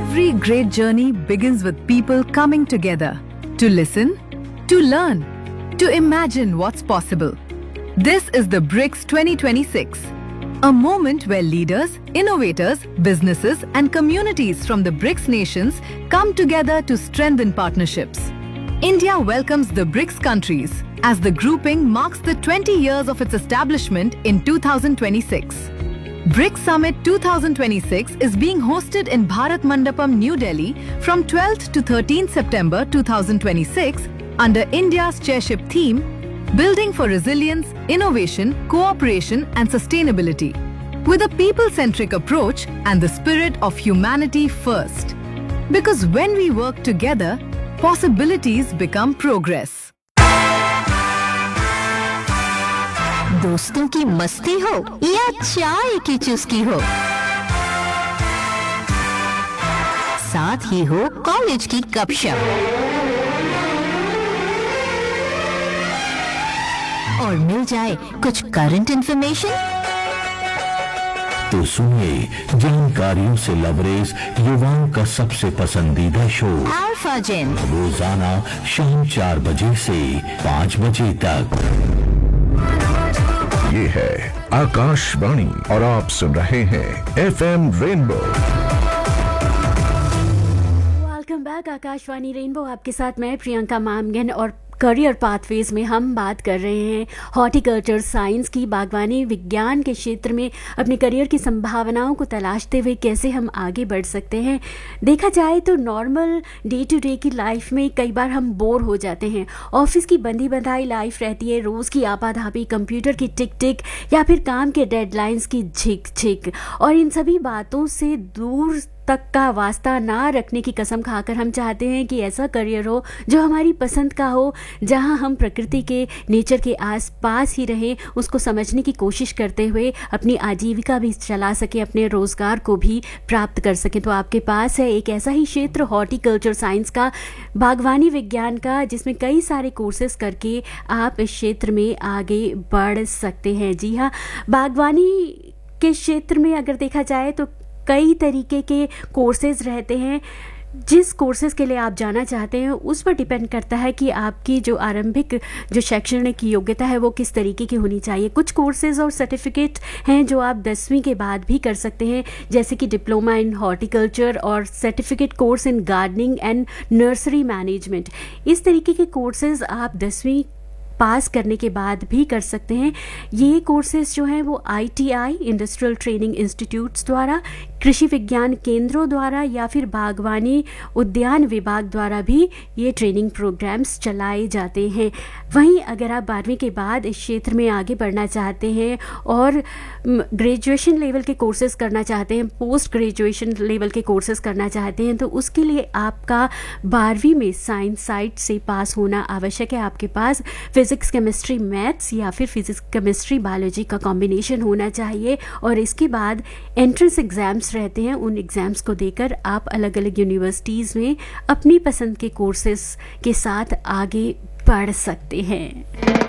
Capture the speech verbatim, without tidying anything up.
Every great journey begins with people coming together to listen, to learn, to imagine what's possible. This is the BRICS twenty twenty-six, a moment where leaders, innovators, businesses and communities from the BRICS nations come together to strengthen partnerships. India welcomes the BRICS countries as the grouping marks the twenty years of its establishment in two thousand twenty-six. BRICS Summit twenty twenty-six is being hosted in Bharat Mandapam, New Delhi from twelfth to thirteenth September two thousand twenty-six under India's chairship theme, Building for Resilience, Innovation, Cooperation and Sustainability, with a people-centric approach and the spirit of humanity first. Because when we work together, possibilities become progress. दोस्तों की मस्ती हो या चाय की चुस्की हो, साथ ही हो कॉलेज की गपशप और मिल जाए कुछ करंट इंफॉर्मेशन, तो सुनिए जानकारियों से लबरेज युवाओं का सबसे पसंदीदा शो अल्फा जेन, रोजाना शाम चार बजे से पाँच बजे तक। ये है आकाशवाणी और आप सुन रहे हैं F M rainbow. Welcome back, Akashvani rainbow आपके साथ मैं प्रियंका मामगन और करियर पाथवेज में हम बात कर रहे हैं हॉर्टिकल्चर साइंस की। बागवानी विज्ञान के क्षेत्र में अपने करियर की संभावनाओं को तलाशते हुए कैसे हम आगे बढ़ सकते हैं। देखा जाए तो नॉर्मल डे टू डे की लाइफ में कई बार हम बोर हो जाते हैं। ऑफिस की बंधी बंधाई लाइफ रहती है, रोज़ की आपाधापी, कंप्यूटर की टिक टिक या फिर काम के डेडलाइंस की झिक झिक, और इन सभी बातों से दूर तक का वास्ता ना रखने की कसम खाकर हम चाहते हैं कि ऐसा करियर हो जो हमारी पसंद का हो, जहां हम प्रकृति के, नेचर के आसपास ही रहें, उसको समझने की कोशिश करते हुए अपनी आजीविका भी चला सकें, अपने रोज़गार को भी प्राप्त कर सकें। तो आपके पास है एक ऐसा ही क्षेत्र हॉर्टिकल्चर साइंस का, बागवानी विज्ञान का, जिसमें कई सारे कोर्सेज करके आप इस क्षेत्र में आगे बढ़ सकते हैं। जी हाँ, बागवानी के क्षेत्र में अगर देखा जाए तो कई तरीके के कोर्सेज रहते हैं। जिस कोर्सेज के लिए आप जाना चाहते हैं उस पर डिपेंड करता है कि आपकी जो आरंभिक जो शैक्षणिक योग्यता है वो किस तरीके की होनी चाहिए। कुछ कोर्सेज और सर्टिफिकेट हैं जो आप दसवीं के बाद भी कर सकते हैं, जैसे कि डिप्लोमा इन हॉर्टिकल्चर और certificate course in gardening and nursery management. इस तरीके के कोर्सेज आप दसवीं पास करने के बाद भी कर सकते हैं। ये कोर्सेज जो हैं वो I T I industrial training institutes द्वारा, कृषि विज्ञान केंद्रों द्वारा या फिर बागवानी उद्यान विभाग द्वारा भी ये ट्रेनिंग प्रोग्राम्स चलाए जाते हैं। वहीं अगर आप बारहवीं के बाद इस क्षेत्र में आगे बढ़ना चाहते हैं और ग्रेजुएशन लेवल के कोर्सेज करना चाहते हैं, पोस्ट ग्रेजुएशन लेवल के कोर्सेज करना चाहते हैं, तो उसके लिए आपका बारहवीं में साइंस साइट से पास होना आवश्यक है। आपके पास फिजिक्स केमिस्ट्री मैथ्स या फिर फिजिक्स केमिस्ट्री बायोलॉजी का कॉम्बिनेशन होना चाहिए, और इसके बाद एंट्रेंस एग्जाम्स रहते हैं। उन एग्जाम्स को देकर आप अलग अलग यूनिवर्सिटीज़ में अपनी पसंद के कोर्सेज के साथ आगे बढ़ सकते हैं।